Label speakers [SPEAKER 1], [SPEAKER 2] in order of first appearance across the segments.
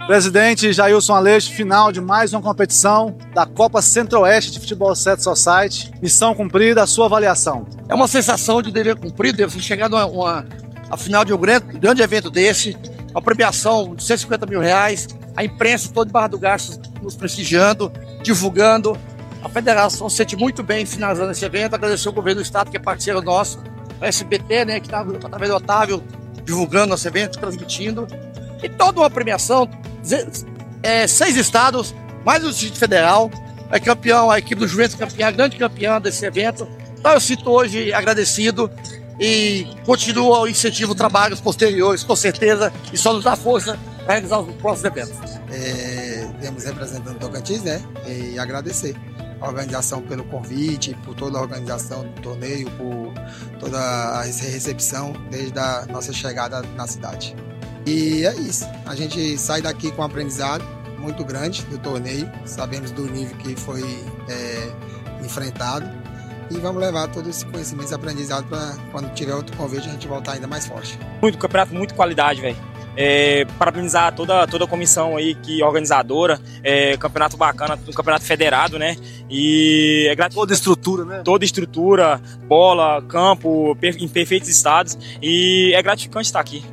[SPEAKER 1] Presidente Jailson Aleixo, final de mais uma competição da Copa Centro-Oeste de Futebol 7 Society. Missão cumprida, a sua avaliação.
[SPEAKER 2] É uma sensação de dever cumprido, você chegar a final de um grande evento desse, uma premiação de R$150 mil, a imprensa toda de Barra do Garças nos prestigiando, divulgando. A federação se sente muito bem finalizando esse evento, agradecer o governo do estado que é parceiro nosso, a SBT, né, que está através do Otávio divulgando nosso evento, transmitindo. E toda uma premiação, 6 estados, mais o Distrito Federal, é campeão, a equipe do Juventus campeã, grande campeã desse evento. Então eu sinto hoje agradecido e continuo o incentivo trabalhos posteriores, com certeza, e só nos dá força para realizar os próximos eventos.
[SPEAKER 3] Temos representando Tocantins, né? E agradecer a organização pelo convite, por toda a organização do torneio, por toda a recepção desde a nossa chegada na cidade. E é isso, a gente sai daqui com um aprendizado muito grande do torneio, sabemos do nível que foi enfrentado e vamos levar todo esse conhecimento e aprendizado para quando tiver outro convite a gente voltar ainda mais forte.
[SPEAKER 4] Muito campeonato, muito qualidade, velho. Parabenizar toda a comissão aí, que organizadora, campeonato bacana, um campeonato federado, né? E é gratificante.
[SPEAKER 1] Toda estrutura, né?
[SPEAKER 4] Toda estrutura, bola, campo, em perfeitos estados, e é gratificante estar aqui.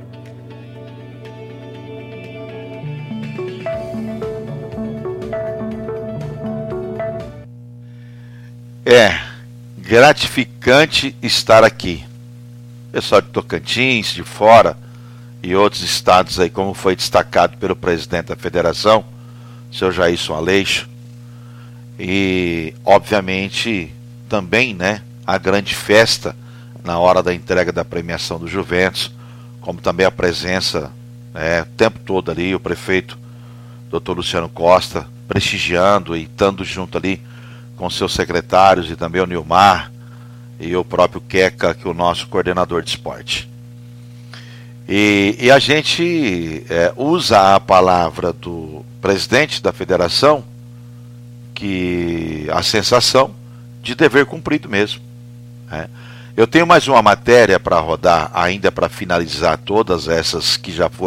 [SPEAKER 5] É gratificante estar aqui. Pessoal de Tocantins, de fora e outros estados aí, como foi destacado pelo presidente da federação, seu Jailson Aleixo. E, obviamente, também, né, a grande festa na hora da entrega da premiação do Juventus, como também a presença, o tempo todo ali, o prefeito Dr. Luciano Costa, prestigiando e estando junto ali com seus secretários e também o Nilmar e o próprio Queca, que é o nosso coordenador de esporte. E a gente usa a palavra do presidente da federação, que a sensação de dever cumprido mesmo. Eu tenho mais uma matéria para rodar ainda, para finalizar todas essas que já foram